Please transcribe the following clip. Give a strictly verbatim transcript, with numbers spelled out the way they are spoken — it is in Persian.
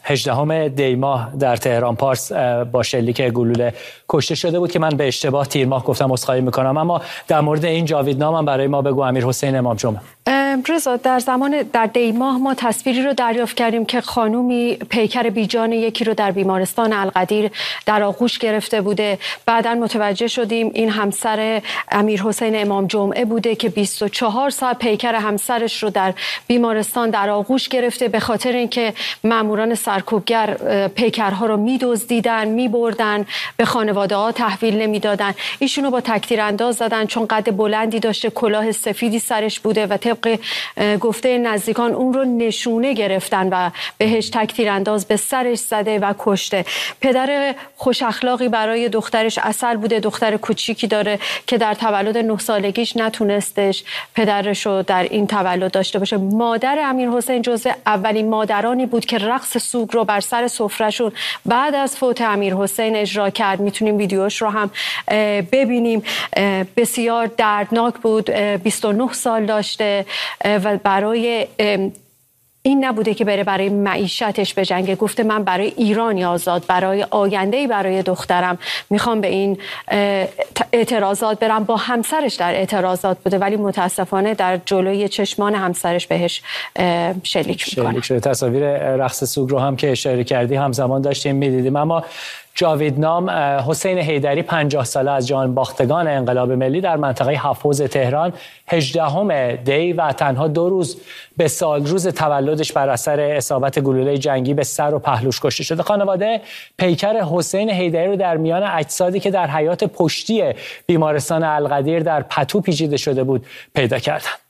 هجدهم دی ماه در تهران پارس با شلیک گلوله کشته شده بود که من به اشتباه تیر ماه گفتم، عذرخواهی میکنم. اما در مورد این جاویدنام هم برای ما بگو امیر حسین امام جمعه. رضا، در زمان در دی ماه ما تصویری رو دریافت کردیم که خانومی پیکر بیجان یکی رو در بیمارستان القدیر در آغوش گرفته بوده. بعداً متوجه شدیم این همسر امیر حسین امام جمعه بوده که بیست و چهار ساعت پیکر همسرش رو در بیمارستان در آغوش گرفته، به خاطر اینکه ماموران سرکوبگر پیکرها رو می‌دزدیدن، می‌بردن، به خانواده ها تحویل نمیدادن. ایشونو با تکتیر انداز زدن چون قد بلندی داشته، کلاه سفیدی سرش بوده و طبق گفته نزدیکان اون رو نشونه گرفتن و بهش تکتیر انداز به سرش زده و کشته. پدر خوش اخلاقی برای دخترش عسل بوده، دختر کوچیکی داره که در تولد نه سالگیش نتونستش پدرش رو در این تولد داشته باشه. مادر امیر حسین جزو اولین مادرانی بود که رقص سوگ رو بر سر سفرهشون بعد از فوت امیر حسین اجرا کرد. میتونیم ویدیوش رو هم ببینیم. بسیار دردناک بود. بیست و نه سال داشته و برای این نبوده که بره برای معیشتش بجنگه. گفته من برای ایرانی آزاد، برای آینده‌ای برای دخترم میخوام به این اعتراضات برم. با همسرش در اعتراضات بوده ولی متاسفانه در جلوی چشمان همسرش بهش شلیک میکنه. شلیک. تصاویر رقص سوگ رو هم که اشاره کردی همزمان داشتیم میدیدیم. اما جاویدنام حسین حیدری پنجاه ساله از جانباختگان انقلاب ملی در منطقه هفت تهران هجدهم دی و تنها دو روز به سال روز تولدش بر اثر اصابت گلوله جنگی به سر و پهلوش کشته شده. خانواده پیکر حسین حیدری رو در میان اجسادی که در حیاط پشتی بیمارستان القدیر در پتو پیچیده شده بود پیدا کردند.